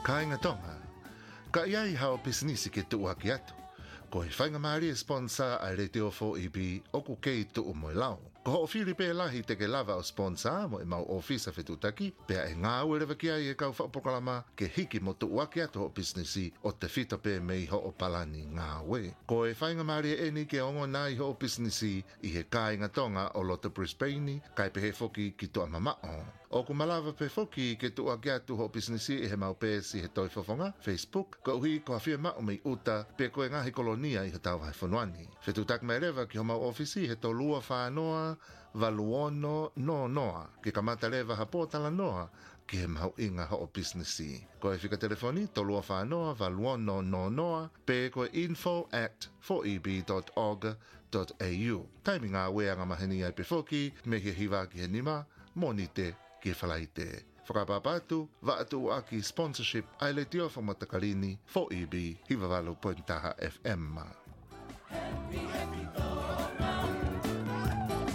Kainga tonga, ka iai hao pisinisi ke tu aki atu. Ko he whainga maari e sponsor a Reo 4EB o ku kei tu umoe lau. Ko ho whiri pe lahi te ke lava o sponsor mo e mau ofisa whetutaki, pea e ngā uerewa ki ai e kau whapokalama ke hiki mo tu uaki atu ho pisinisi o te whita pe mei ho o palani ngā ue. Ko e whainga maari e eni ke ongo nai ho o pisinisi i he kāinga tonga o Loto Brisbane, kai pe he foki ki tu amamao. O ku malawa pe foki ke tu aki atu ho pisinisi i he mau pēsi he toi fofonga, Facebook, ko uhi ko hawhia mao mei uta pe koe ngahi kolonia i he tau hai whanuani. Whetutak mai rewa ki ho mau ofisi he to lua whanoa, valuono no noa, ke kamata rewa hapotala noa, ki he mau inga ho o pisinisi. Ko e whika telefoni, to lua whanoa, valuono no noa, pe koe info@4eb.org.au. Taimi ngā weanga maheni ai pe foki, me he hiwa ki he nima, moni te ki whalaite. Whakapapatu, vaatu aki sponsorship ai le tio whamatakalini 4EB Hivawalu Pointaha FM.